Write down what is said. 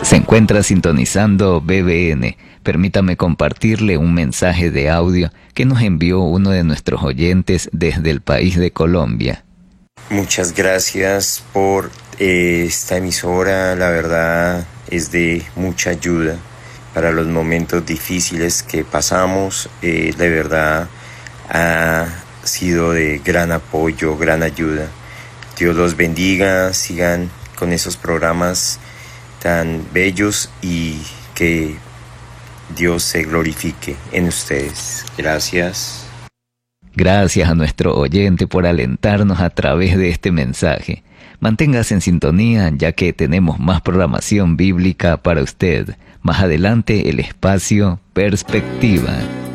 Se encuentra sintonizando BBN. Permítame compartirle un mensaje de audio que nos envió uno de nuestros oyentes desde el país de Colombia. Muchas gracias por esta emisora, la verdad es de mucha ayuda para los momentos difíciles que pasamos, de verdad ha sido de gran apoyo, gran ayuda. Dios los bendiga, sigan con esos programas tan bellos y que Dios se glorifique en ustedes. Gracias. Gracias a nuestro oyente por alentarnos a través de este mensaje. Manténgase en sintonía ya que tenemos más programación bíblica para usted. Más adelante el espacio Perspectiva.